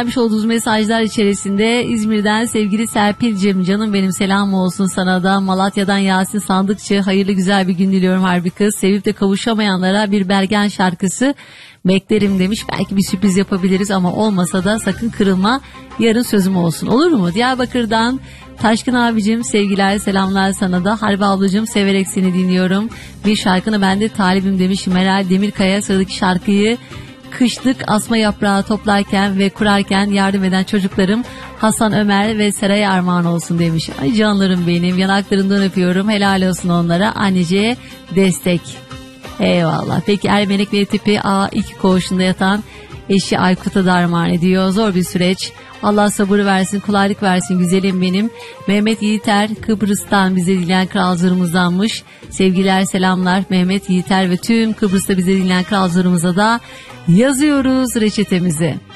Vermiş olduğunuz mesajlar içerisinde İzmir'den sevgili Serpil'cim, canım benim, selam olsun sana da. Malatya'dan Yasin Sandıkçı, hayırlı güzel bir gün diliyorum harbi kız. Sevip de kavuşamayanlara bir Bergen şarkısı beklerim demiş. Belki bir sürpriz yapabiliriz ama olmasa da sakın kırılma, yarın sözüm olsun, olur mu? Diyarbakır'dan Taşkın abicim, sevgiler selamlar sana da. Harbi ablacığım, severek seni dinliyorum. Bir şarkını ben de talibim demiş Meral Demirkaya. Sıradaki şarkıyı kışlık asma yaprağı toplarken ve kurarken yardım eden çocuklarım Hasan, Ömer ve Seray armağan olsun demiş. Ay canlarım benim, yanaklarından öpüyorum, helal olsun onlara, anneciğe destek. Eyvallah. Peki Ermenek ve tipi A2 koğuşunda yatan eşi Aykut'a da armağan ediyor. Zor bir süreç. Allah sabır versin, kolaylık versin güzelim benim. Mehmet Yiğiter Kıbrıs'tan bize dinleyen kralcılarımızdanmış. Sevgiler selamlar Mehmet Yiğiter ve tüm Kıbrıs'ta bize dinleyen kralcılarımıza da yazıyoruz reçetemizi.